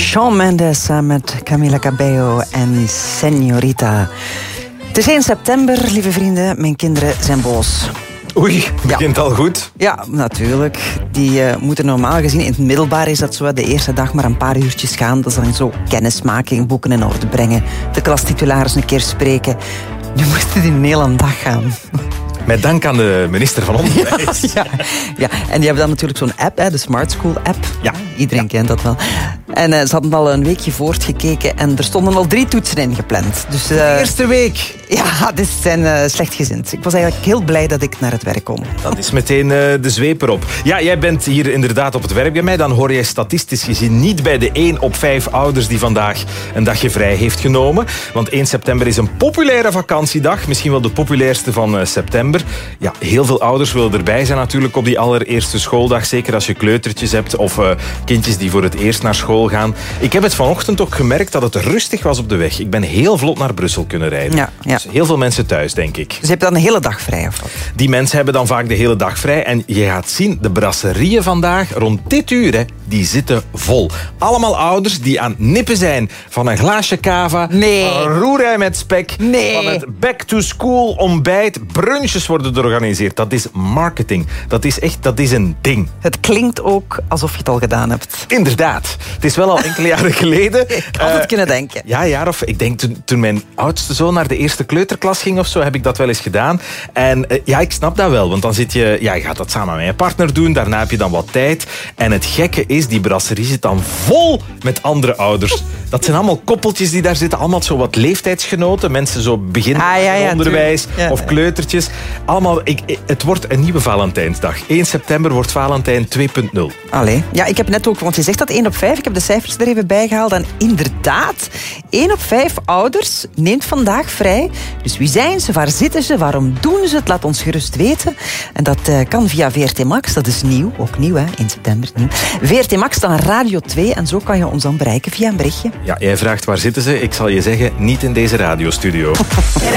Shawn Mendes samen met Camila Cabello en Señorita. Het is 1 september, lieve vrienden. Mijn kinderen zijn boos. Oei, begint al goed. Ja, natuurlijk. Die moeten normaal gezien, in het middelbaar is dat zo de eerste dag maar een paar uurtjes gaan. Dat is dan zo kennismaking, boeken in orde brengen. De klastitularis een keer spreken. Nu moesten die een hele dag gaan. Met dank aan de minister van Onderwijs. Ja, en die hebben dan natuurlijk zo'n app, de Smart School app. Ja. Iedereen kent dat wel. En ze hadden al een weekje voortgekeken en er stonden al 3 toetsen ingepland. Dus, de eerste week. Ja, die zijn slechtgezind. Ik was eigenlijk heel blij dat ik naar het werk kon. Dat is meteen de zweep erop. Ja, jij bent hier inderdaad op het werk bij mij. Dan hoor jij statistisch gezien niet bij de 1 op 5 ouders die vandaag een dagje vrij heeft genomen. Want 1 september is een populaire vakantiedag. Misschien wel de populairste van september. Ja, heel veel ouders willen erbij zijn natuurlijk op die allereerste schooldag. Zeker als je kleutertjes hebt of kindjes die voor het eerst naar school gaan. Ik heb het vanochtend ook gemerkt dat het rustig was op de weg. Ik ben heel vlot naar Brussel kunnen rijden. Ja. Dus heel veel mensen thuis, denk ik. Dus je hebt dan een hele dag vrij, of wat? Die mensen hebben dan vaak de hele dag vrij. En je gaat zien, de brasserieën vandaag, rond dit uur, die zitten vol. Allemaal ouders die aan het nippen zijn van een glaasje cava. Nee. Van een roerei met spek. Nee. Van het back-to-school ontbijt. Brunches worden georganiseerd. Dat is marketing. Dat is een ding. Het klinkt ook alsof je het al gedaan hebt. Inderdaad. Het is wel al enkele jaren geleden. Ik had het kunnen denken. Ja, een jaar of... Ik denk toen mijn oudste zoon naar de eerste kleuterklas ging of zo, heb ik dat wel eens gedaan. En ja, ik snap dat wel. Want dan zit je... Ja, je gaat dat samen met je partner doen. Daarna heb je dan wat tijd. En het gekke is, die brasserie zit dan vol met andere ouders. Dat zijn allemaal koppeltjes die daar zitten. Allemaal zo wat leeftijdsgenoten. Mensen zo beginnen onderwijs of kleutertjes. Allemaal... Het wordt een nieuwe Valentijnsdag. 1 september wordt Valentijn 2.0. Allee. Ja, ik heb net ook... Want je zegt dat 1 op 5. Ik heb de cijfers er even bij gehaald. En inderdaad, 1 op 5 ouders neemt vandaag vrij. Dus wie zijn ze? Waar zitten ze? Waarom doen ze het? Laat ons gerust weten. En dat kan via VRT Max. Dat is nieuw. Ook nieuw, 1 september. Nieuw. VRT Max dan Radio 2. En zo kan je ons dan bereiken via een berichtje. Ja, jij vraagt waar zitten ze? Ik zal je zeggen, niet in deze radiostudio.